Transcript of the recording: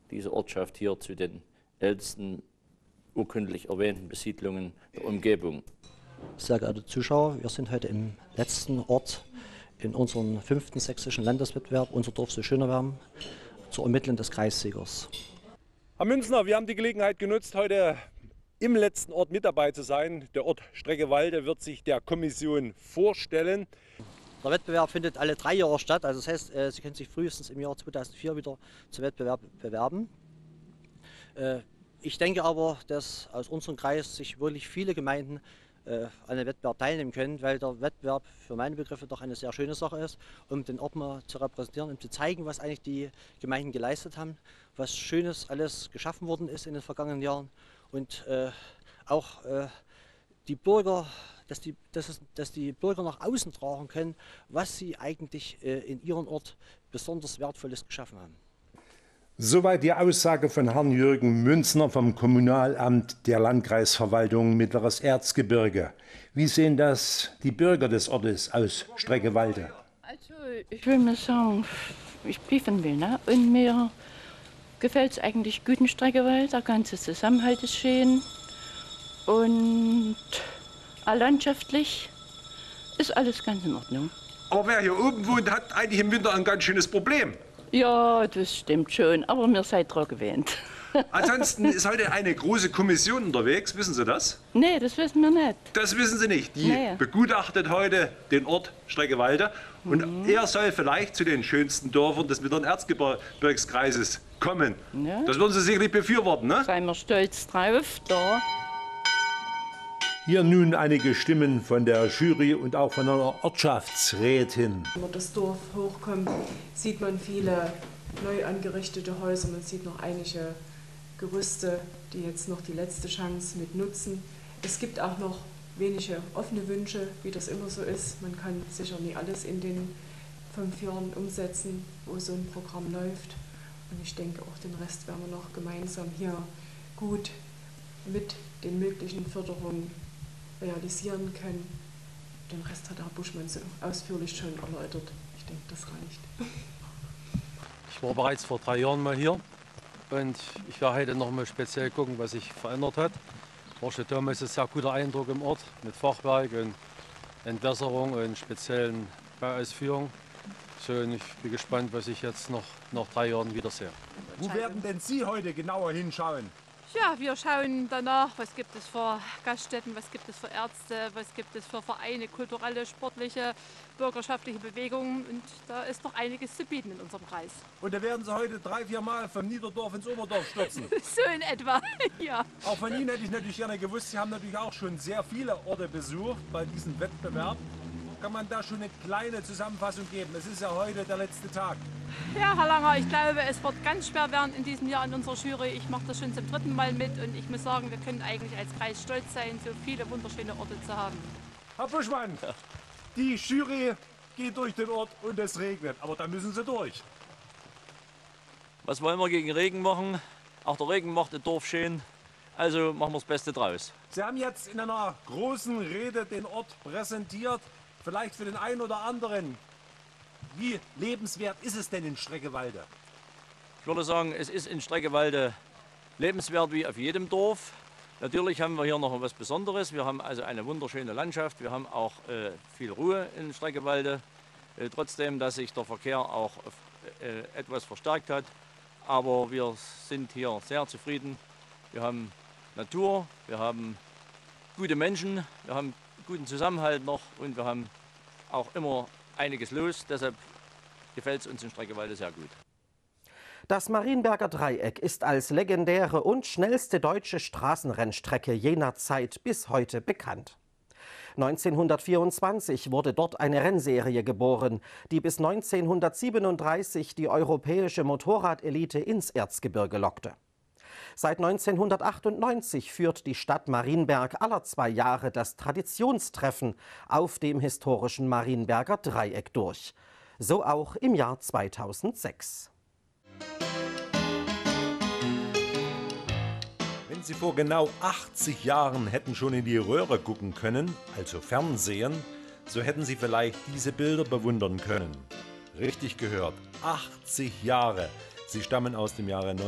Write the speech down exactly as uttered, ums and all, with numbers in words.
diese Ortschaft hier zu den ältesten urkundlich erwähnten Besiedlungen der Umgebung. Sehr geehrte Zuschauer, wir sind heute im letzten Ort in unserem fünften sächsischen Landeswettbewerb Unser Dorf soll schöner werden zur Ermittlung des Kreissiegers. Herr Münzner, wir haben die Gelegenheit genutzt, heute im letzten Ort mit dabei zu sein. Der Ort Streckewalde wird sich der Kommission vorstellen. Der Wettbewerb findet alle drei Jahre statt, also das heißt, äh, Sie können sich frühestens im Jahr zweitausendvier wieder zum Wettbewerb bewerben. Äh, ich denke aber, dass aus unserem Kreis sich wirklich viele Gemeinden äh, an den Wettbewerb teilnehmen können, weil der Wettbewerb für meine Begriffe doch eine sehr schöne Sache ist, um den Ort mal zu repräsentieren, um zu zeigen, was eigentlich die Gemeinden geleistet haben, was Schönes alles geschaffen worden ist in den vergangenen Jahren und äh, auch äh, die Bürger, dass die, dass, es, dass die Bürger nach außen tragen können, was sie eigentlich äh, in ihrem Ort besonders Wertvolles geschaffen haben. Soweit die Aussage von Herrn Jürgen Münzner vom Kommunalamt der Landkreisverwaltung Mittleres Erzgebirge. Wie sehen das die Bürger des Ortes aus Streckewalde? Also ich will mal sagen, ich prüfen will, ne? Und mir gefällt es eigentlich gut in Streckewalde, der ganze Zusammenhalt ist schön und landschaftlich ist alles ganz in Ordnung. Aber wer hier oben wohnt, hat eigentlich im Winter ein ganz schönes Problem. Ja, das stimmt schon, aber mir seid daran gewöhnt. Ansonsten ist heute eine große Kommission unterwegs, wissen Sie das? Nee, das wissen wir nicht. Das wissen Sie nicht. Die Nee. begutachtet heute den Ort Streckewalde und Mhm. er soll vielleicht zu den schönsten Dörfern des Mittleren Erzgebirgskreises kommen. Ja. Das würden Sie sicherlich befürworten, ne? Seien wir stolz drauf, da. Hier nun einige Stimmen von der Jury und auch von einer Ortschaftsrätin. Wenn man das Dorf hochkommt, sieht man viele neu angerichtete Häuser, man sieht noch einige Gerüste, die jetzt noch die letzte Chance mit nutzen. Es gibt auch noch wenige offene Wünsche, wie das immer so ist. Man kann sicher nie alles in den fünf Jahren umsetzen, wo so ein Programm läuft. Und ich denke, auch den Rest werden wir noch gemeinsam hier gut mit den möglichen Förderungen realisieren können. Den Rest hat Herr Buschmann so ausführlich schon erläutert. Ich denke, das reicht. Ich war bereits vor drei Jahren mal hier und ich werde heute noch mal speziell gucken, was sich verändert hat. War schon damals ein sehr guter Eindruck im Ort mit Fachwerk und Entwässerung und speziellen Bauausführungen. So, und ich bin gespannt, was ich jetzt noch nach drei Jahren wieder sehe. Wo werden denn Sie heute genauer hinschauen? Ja, wir schauen danach, was gibt es für Gaststätten, was gibt es für Ärzte, was gibt es für Vereine, kulturelle, sportliche, bürgerschaftliche Bewegungen. Und da ist noch einiges zu bieten in unserem Kreis. Und da werden Sie heute drei, vier Mal vom Niederdorf ins Oberdorf stürzen. So in etwa, ja. Auch von Ihnen hätte ich natürlich gerne gewusst, Sie haben natürlich auch schon sehr viele Orte besucht bei diesem Wettbewerb. Kann man da schon eine kleine Zusammenfassung geben? Es ist ja heute der letzte Tag. Ja, Herr Langer, ich glaube, es wird ganz schwer werden in diesem Jahr in unserer Jury. Ich mache das schon zum dritten Mal mit und ich muss sagen, wir können eigentlich als Kreis stolz sein, so viele wunderschöne Orte zu haben. Herr Buschmann, die Jury geht durch den Ort und es regnet, aber da müssen Sie durch. Was wollen wir gegen Regen machen? Auch der Regen macht das Dorf schön, also machen wir das Beste draus. Sie haben jetzt in einer großen Rede den Ort präsentiert. Vielleicht für den einen oder anderen. Wie lebenswert ist es denn in Streckewalde? Ich würde sagen, es ist in Streckewalde lebenswert wie auf jedem Dorf. Natürlich haben wir hier noch etwas Besonderes. Wir haben also eine wunderschöne Landschaft. Wir haben auch äh, viel Ruhe in Streckewalde. Äh, trotzdem, dass sich der Verkehr auch äh, etwas verstärkt hat. Aber wir sind hier sehr zufrieden. Wir haben Natur, wir haben gute Menschen, wir haben guten Zusammenhalt noch und wir haben auch immer einiges los. Deshalb gefällt es uns in Streckewalde sehr gut. Das Marienberger Dreieck ist als legendäre und schnellste deutsche Straßenrennstrecke jener Zeit bis heute bekannt. neunzehnhundertvierundzwanzig wurde dort eine Rennserie geboren, die bis neunzehnhundertsiebenunddreißig die europäische Motorradelite ins Erzgebirge lockte. Seit neunzehnhundertachtundneunzig führt die Stadt Marienberg alle zwei Jahre das Traditionstreffen auf dem historischen Marienberger Dreieck durch. So auch im Jahr zweitausendsechs. Wenn Sie vor genau achtzig Jahren hätten schon in die Röhre gucken können, also Fernsehen, so hätten Sie vielleicht diese Bilder bewundern können. Richtig gehört, achtzig Jahre. Sie stammen aus dem Jahre